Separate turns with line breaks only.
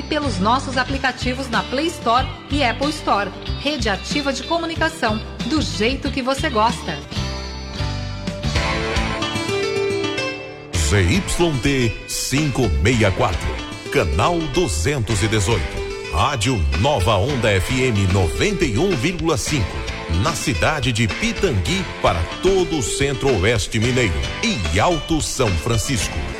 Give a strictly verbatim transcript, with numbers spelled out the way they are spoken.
pelos nossos aplicativos na Play Store e Apple Store. Rede Ativa de Comunicação, do jeito que você gosta.
Z Y T quinhentos e sessenta e quatro, canal duzentos e dezoito. Rádio Nova Onda F M noventa e um vírgula cinco, na cidade de Pitangui para todo o Centro-Oeste Mineiro e Alto São Francisco.